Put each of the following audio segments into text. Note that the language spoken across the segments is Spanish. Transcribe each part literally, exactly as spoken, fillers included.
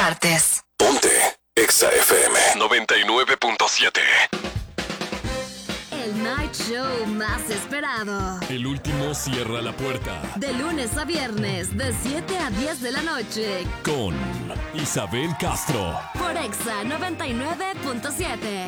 partes. Ponte Exa F M noventa y nueve punto siete. El night show más esperado. El último cierra la puerta. De lunes a viernes, de siete a diez de la noche. Con Isabel Castro. Por Exa noventa y nueve punto siete.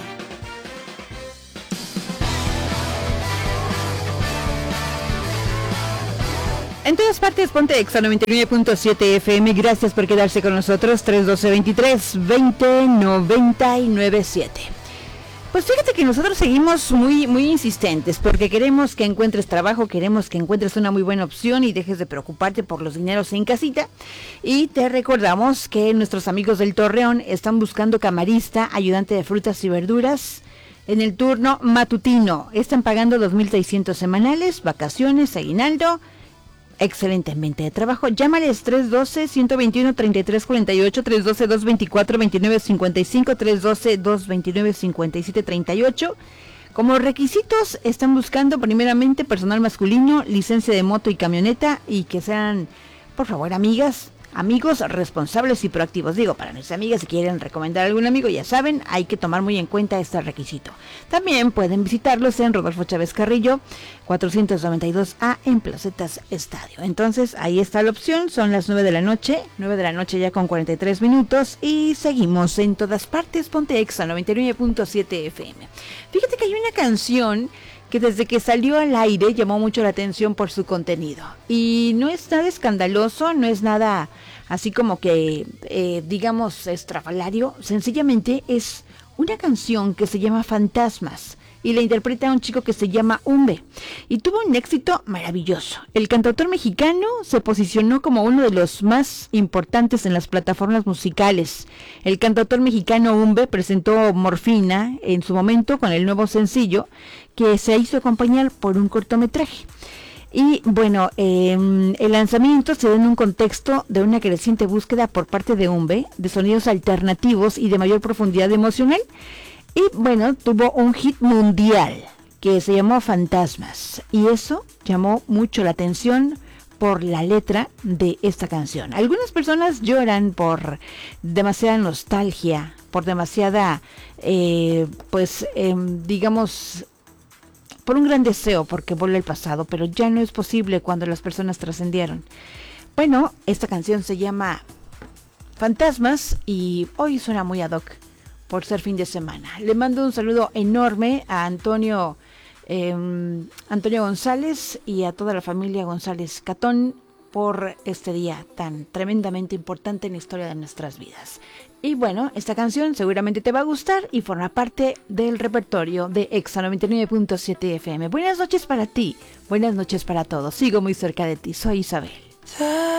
En todas partes, ponte Exa noventa y nueve punto siete F M. Gracias por quedarse con nosotros. tres uno dos, veintitrés veinte noventa y nueve siete. Pues fíjate que nosotros seguimos muy, muy insistentes porque queremos que encuentres trabajo, queremos que encuentres una muy buena opción y dejes de preocuparte por los dineros en casita. Y te recordamos que nuestros amigos del Torreón están buscando camarista, ayudante de frutas y verduras en el turno matutino. Están pagando dos mil seiscientos semanales, vacaciones, aguinaldo. Excelente ambiente de trabajo. Llámales tres uno dos, uno dos uno, tres tres cuatro ocho, tres uno dos, dos dos cuatro, dos nueve cinco cinco, tres uno dos, dos dos nueve, cinco siete tres ocho. Como requisitos están buscando primeramente personal masculino, licencia de moto y camioneta y que sean, por favor, amigas, amigos responsables y proactivos. Digo, para nuestras amigas, si quieren recomendar a algún amigo, ya saben, hay que tomar muy en cuenta este requisito. También pueden visitarlos en Rodolfo Chávez Carrillo, cuatrocientos noventa y dos A en Placetas Estadio. Entonces, ahí está la opción, son las nueve de la noche, nueve de la noche ya con cuarenta y tres minutos y seguimos en todas partes, ponte Exa noventa y nueve punto siete F M. Fíjate que hay una canción que desde que salió al aire llamó mucho la atención por su contenido. Y no es nada escandaloso, no es nada así como que, eh, digamos, estrafalario. Sencillamente es una canción que se llama Fantasmas y la interpreta un chico que se llama Umbe. Y tuvo un éxito maravilloso. El cantautor mexicano se posicionó como uno de los más importantes en las plataformas musicales. El cantautor mexicano Umbe presentó Morfina en su momento con el nuevo sencillo que se hizo acompañar por un cortometraje. Y bueno, eh, el lanzamiento se da en un contexto de una creciente búsqueda por parte de Umbe de sonidos alternativos y de mayor profundidad emocional. Y bueno, tuvo un hit mundial que se llamó Fantasmas. Y eso llamó mucho la atención por la letra de esta canción. Algunas personas lloran por demasiada nostalgia, por demasiada, eh, pues, eh, digamos, por un gran deseo, porque vuelve el pasado, pero ya no es posible cuando las personas trascendieron. Bueno, esta canción se llama Fantasmas y hoy suena muy ad hoc por ser fin de semana. Le mando un saludo enorme a Antonio, eh, Antonio González y a toda la familia González Catón por este día tan tremendamente importante en la historia de nuestras vidas. Y bueno, esta canción seguramente te va a gustar y forma parte del repertorio de Exa noventa y nueve punto siete F M. Buenas noches para ti, buenas noches para todos. Sigo muy cerca de ti, soy Isabel.